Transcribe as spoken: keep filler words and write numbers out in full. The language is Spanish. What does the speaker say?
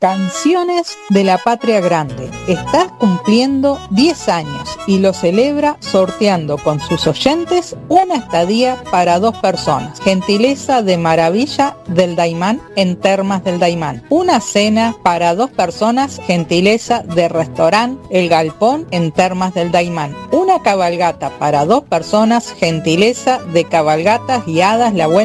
Canciones de la Patria Grande. Estás cumpliendo diez años y lo celebra sorteando con sus oyentes una estadía para dos personas. Gentileza de Maravilla del Daymán en Termas del Daymán. Una cena para dos personas. Gentileza de Restaurant El Galpón en Termas del Daymán. Una cabalgata para dos personas. Gentileza de Cabalgatas Guiadas La Buena